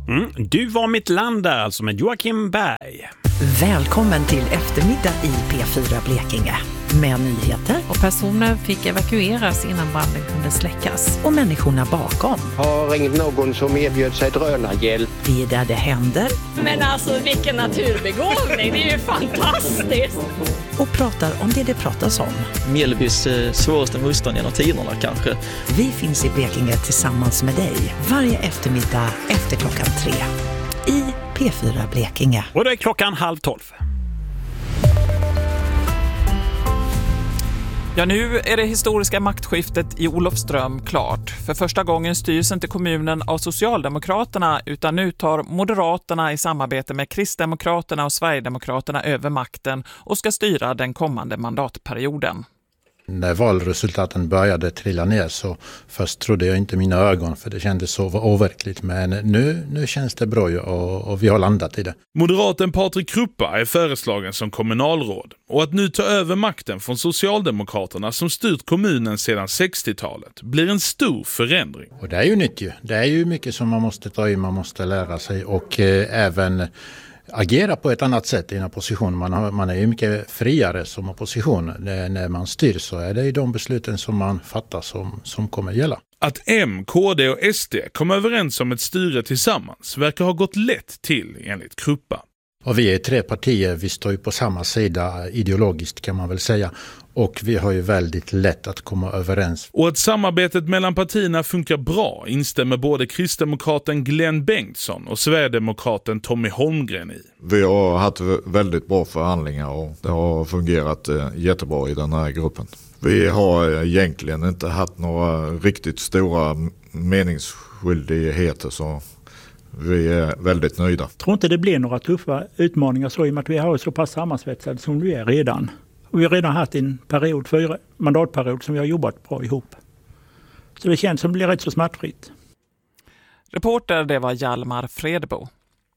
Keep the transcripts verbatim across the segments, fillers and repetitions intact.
Mm. Du var mitt land där alltså med Joakim Berg. Välkommen till eftermiddag i P fyra Blekinge. Med nyheter. Och personer fick evakueras innan branden kunde släckas. Och människorna bakom. Har ringt någon som erbjöd sig drönarhjälp. Vi är där det händer. Men alltså vilken naturbegåvning, det är ju fantastiskt. Och pratar om det det pratas om. Mjällbys eh, svåraste motstånd genom tiderna kanske. Vi finns i Blekinge tillsammans med dig. Varje eftermiddag efter klockan tre. I P fyra Blekinge. Och då är klockan halv tolv. Ja, nu är det historiska maktskiftet i Olofström klart. För första gången styrs inte kommunen av Socialdemokraterna utan nu tar Moderaterna i samarbete med Kristdemokraterna och Sverigedemokraterna över makten och ska styra den kommande mandatperioden. När valresultaten började trilla ner så först trodde jag inte mina ögon för det kändes så overkligt. Men nu, nu känns det bra och, och vi har landat i det. Moderaten Patrik Kruppa är föreslagen som kommunalråd. Och att nu ta över makten från Socialdemokraterna som styrt kommunen sedan sextiotalet blir en stor förändring. Och det är ju nytt ju. Det är ju mycket som man måste ta i, man måste lära sig och eh, även agera på ett annat sätt i en opposition. Man, har, man är ju mycket friare som opposition. När man styr så är det ju de besluten som man fattar som, som kommer gälla. Att M, K D och S D kom överens om ett styre tillsammans verkar ha gått lätt till enligt Kruppa. Och vi är tre partier, vi står ju på samma sida ideologiskt kan man väl säga. Och vi har ju väldigt lätt att komma överens. Och att samarbetet mellan partierna funkar bra instämmer både kristdemokraten Glenn Bengtsson och sverigedemokraten Tommy Holmgren i. Vi har haft väldigt bra förhandlingar och det har fungerat jättebra i den här gruppen. Vi har egentligen inte haft några riktigt stora meningsskyldigheter så vi är väldigt nöjda. Jag tror inte det blir några tuffa utmaningar så i och med att vi har så pass sammansvetsade som vi är redan. Och vi har redan haft en period, fyra mandatperiod som vi har jobbat bra ihop. Så det känns som det blir rätt så smärtfritt. Reporter, det var Hjalmar Fredbo.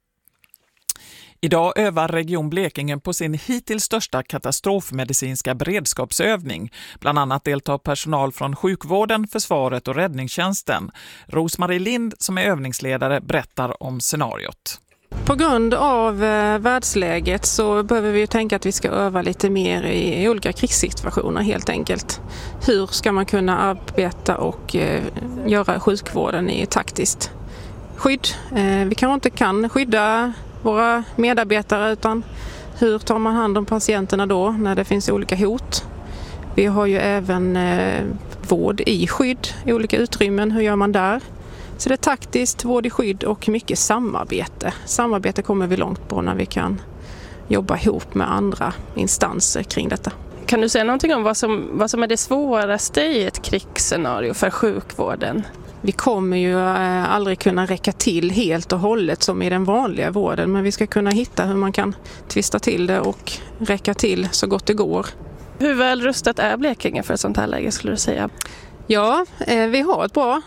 Idag övar Region Blekinge på sin hittills största katastrofmedicinska beredskapsövning. Bland annat deltar personal från sjukvården, försvaret och räddningstjänsten. Rosmarie Lind som är övningsledare berättar om scenariot. På grund av eh, världsläget så behöver vi ju tänka att vi ska öva lite mer i, i olika krigssituationer helt enkelt. Hur ska man kunna arbeta och eh, göra sjukvården i taktiskt skydd? Eh, vi kanske inte kan skydda våra medarbetare utan hur tar man hand om patienterna då när det finns olika hot? Vi har ju även eh, vård i skydd i olika utrymmen, hur gör man där? Så det är taktiskt, vård i skydd och mycket samarbete. Samarbete kommer vi långt på när vi kan jobba ihop med andra instanser kring detta. Kan du säga någonting om vad som, vad som är det svåraste i ett krigsscenario för sjukvården? Vi kommer ju aldrig kunna räcka till helt och hållet som i den vanliga vården. Men vi ska kunna hitta hur man kan twista till det och räcka till så gott det går. Hur väl rustat är Blekinge för ett sånt här läge skulle du säga? Ja, vi har ett bra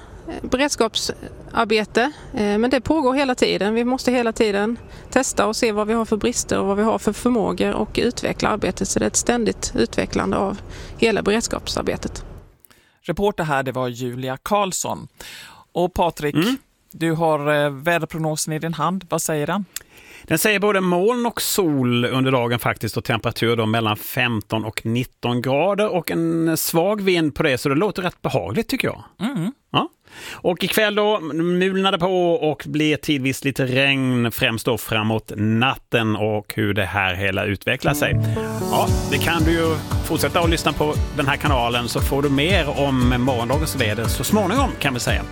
beredskapsarbete, men det pågår hela tiden. Vi måste hela tiden testa och se vad vi har för brister och vad vi har för förmågor och utveckla arbetet. Så det är ett ständigt utvecklande av hela beredskapsarbetet. Reporter här, det var Julia Karlsson. Och Patrik, mm. du har väderprognosen i din hand. Vad säger den? Den säger både moln och sol under dagen faktiskt och temperatur då mellan femton och nitton grader och en svag vind på det så det låter rätt behagligt tycker jag. Mm. Ja. Och ikväll då mulnade på och blir tidvis lite regn främst då framåt natten och hur det här hela utvecklar sig. Ja, det kan du ju fortsätta att lyssna på den här kanalen så får du mer om morgondagens väder så småningom kan vi säga.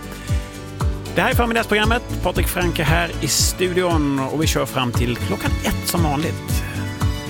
Det här är förmiddagsprogrammet. Patrik Franke här i studion och vi kör fram till klockan ett som vanligt.